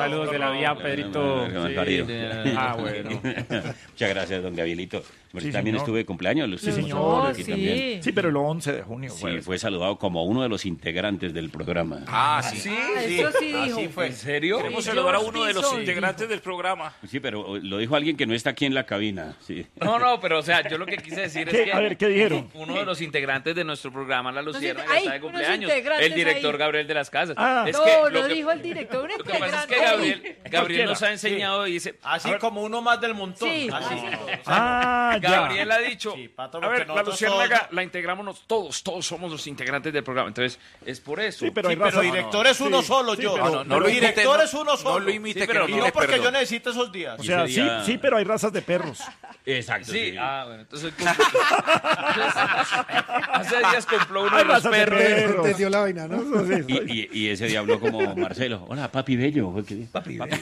Saludos de la vía, Pedrito. Bueno. Muchas gracias, don Gabrielito. Sí, también señor. estuve de cumpleaños. Sí, señor. Aquí también. Sí, pero el 11 de junio. Sí, fue saludado como uno de los integrantes del programa. Sí. Eso sí dijo. Así fue. ¿En serio? Queremos saludar a uno de los integrantes del programa. Sí, pero lo dijo alguien que no está aquí en la cabina. Sí. No, pero o sea, yo lo que quise decir es que... A ver, ¿qué dijeron? Uno de los integrantes de nuestro programa, La Lucierna, Ay, está de unos cumpleaños. integrantes El director ahí. Gabriel de las Casas. Ah. Es No, que lo que- dijo el director, un Lo que pasa es que integrante. Gabriel nos ha enseñado y dice... Así como uno más del montón. Sí. Así. Ah, ya. Gabriel ha dicho... Sí, Pato, A porque ver, la nosotros Luciérnaga la integramos todos somos los integrantes del programa. Entonces, es por eso. Sí, pero hay Pero razas. director es uno solo, sí, yo. pero- No, director es uno solo. No lo imite, Sí, que pero no no le porque perdono. yo necesito esos días. O sea, ese día- sí, pero hay razas de perros. Exacto. Sí, sí. bueno, entonces... Hace días compró uno Hay de los razas de perros. perros. Entendió la vaina, ¿no? Eso sí. Y ese día habló como Marcelo. Hola, papi bello. Papi bello.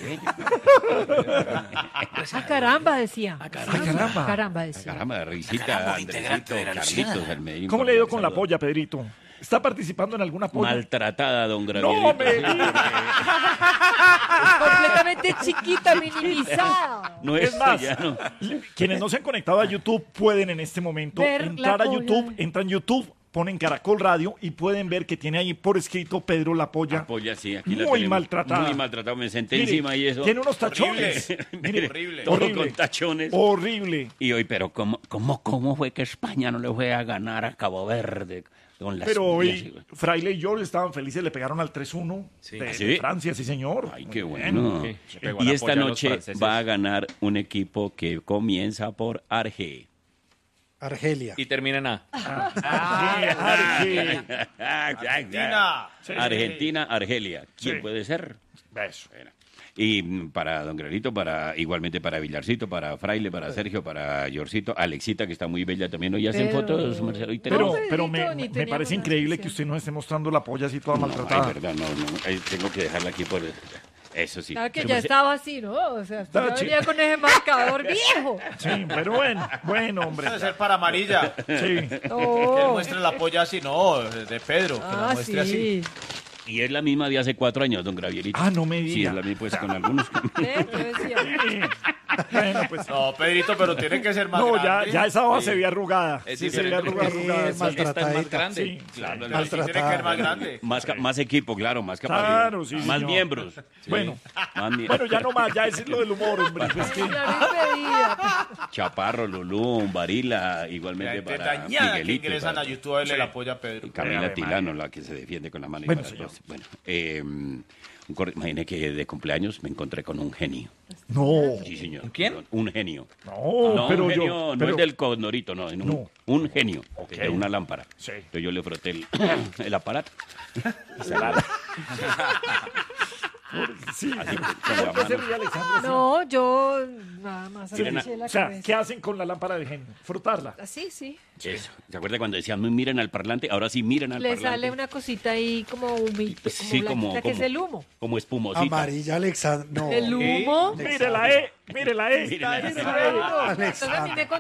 Ah, caramba, decía. caramba. Caramba, decía. Caramba, risita, Andresito, Carlitos, el Medellín. ¿Cómo le ha ido con la polla, Pedrito? ¿Está participando en alguna polla? Maltratada, don No, Gabrielito. me diga. Completamente chiquita, minimizada. No Es es más, ya no. quienes no se han conectado a YouTube pueden en este momento Ver entrar la a YouTube, polla. entran a YouTube, ponen Caracol Radio y pueden ver que tiene ahí por escrito Pedro la polla. Apoya, sí, aquí la Muy tenemos. maltratada. Muy maltratada, me senté Mire, encima y eso. tiene unos tachones. Mire, Horrible. Todo horrible. con tachones. Horrible. Y hoy, pero ¿cómo fue que España no le fue a ganar a Cabo Verde? Con las Pero vías, hoy Fraile y yo estaban felices, le pegaron al 3-1 de ¿Sí? Francia, sí señor. Ay, qué Muy bueno. bien. Le pegó Y la esta polla a los noche franceses. va a ganar un equipo que comienza por Arge. Argelia. Y termina en A. Argentina. Argentina, Argelia. ¿Quién Sí. puede ser? Eso. Bueno. Y para Don Granito, igualmente para Villarcito, para Fraile, para Sergio, para Yorcito, Alexita, que está muy bella también. Hoy hacen Pero- fotos, Marcelo. Hoy Pero, tenemos... pero Pedrito, ni me teníamos parece nada increíble que que usted nos esté mostrando la polla así toda maltratada. Ay, verdad, no. Tengo que dejarla aquí por... Eso sí. Claro que Pero ya me- estaba así, ¿no? O sea, Estaba ya venía con ese marcador viejo. Sí, pero bueno, hombre. Debe ser para amarilla. Sí. Que él No. muestre la polla así, no, de Pedro. Que la Ah, muestre así. sí. Y es la misma de hace 4 años, don Gravierito. Ah, no me Sí, diga. es la misma, pues con algunos... ¿Ves? Yo decía. Sí. Bueno, pues. No, Pedrito, pero tiene que ser más No, grande. ya esa hoja se ve arrugada. Es Sí, se ve diferente arrugada. porque arrugada. es Sí. esta es más maltratadita. grande. Sí, Claro, Pero sí tiene que ser más grande. Más equipo, claro, más capacidad. Claro, sí, Más señor. miembros. Bueno. Más Bueno, ya no más, ya es lo del humor, hombre. Pues que... Claro, impedida. Chaparro, Lulú, Varila, La igualmente gente para dañada que Miguelito. ingresan para- a YouTube a verle la polla a Pedro. Camila Ave Tilano, la que se defiende con la mano. y Bueno, para señor. todos. Bueno, imagine que de cumpleaños me encontré con un genio. No, Sí, señor. ¿Quién? Un genio. no, pero un genio, yo. no Pero, es del Condorito, no, No. un genio de una lámpara. Sí. Entonces yo le froté el aparato. Y se la- sí. así con ¿Por la qué se mano. ríe Alexandra? No, yo nada más Miren, agaché la O sea, cabeza. ¿qué hacen con la lámpara de genio? Frotarla. Así, sí. Eso. ¿Se acuerda cuando decían, "No miren al parlante"? Ahora sí miren al Le parlante. sale una cosita ahí como humita, Sí, como que es el humo. como espumosita. Amarilla, Alexandra. No. El humo. Mire la E, mire la E. Mire la E. Entonces a mí me